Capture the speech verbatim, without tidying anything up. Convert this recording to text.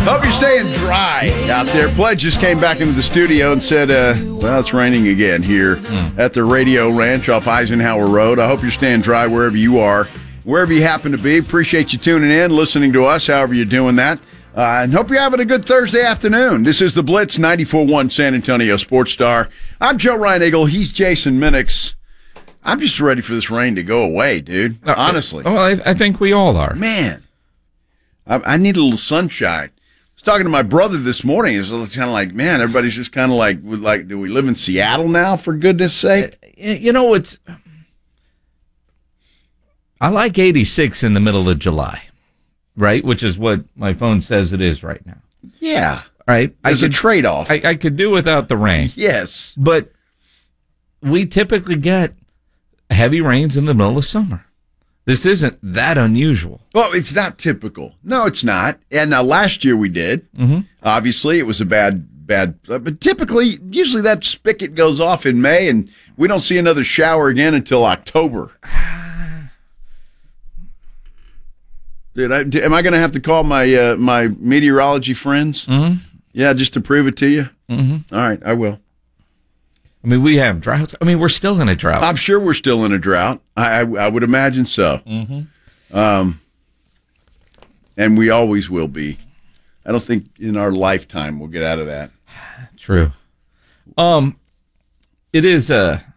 Hope you're staying dry out there. Pledge just came back into the studio and said, uh, well, it's raining again here mm. at the Radio Ranch off Eisenhower Road. I hope you're staying dry wherever you are, wherever you happen to be. Appreciate you tuning in, listening to us, however you're doing that. Uh, and hope you're having a good Thursday afternoon. This is the Blitz ninety-four point one San Antonio Sports Star. I'm Joe Ryan Eagle. He's Jason Minix. I'm just ready for this rain to go away, dude. Uh, Honestly. Well, I, I think we all are. Man, I, I need a little sunshine. I was talking to my brother this morning. It's kind of like, man, everybody's just kind of like, like, do we live in Seattle now, for goodness sake? You know, it's. I like eighty-six in the middle of July, right? Which is what my phone says it is right now. Yeah. Right? There's I could, a trade-off. I, I could do without the rain. Yes. But we typically get heavy rains in the middle of summer. This isn't that unusual. Well, it's not typical. No, it's not. And now last year we did. Mm-hmm. Obviously, it was a bad, bad. But typically, usually that spigot goes off in May, and we don't see another shower again until October. Dude, I, am I going to have to call my uh, my meteorology friends? Mm-hmm. Yeah, just to prove it to you? Mm-hmm. All right, I will. I mean, we have droughts. I mean, we're still in a drought. I'm sure we're still in a drought. I, I, I would imagine so. Mm-hmm. Um, and we always will be. I don't think in our lifetime we'll get out of that. True. Um, it is uh,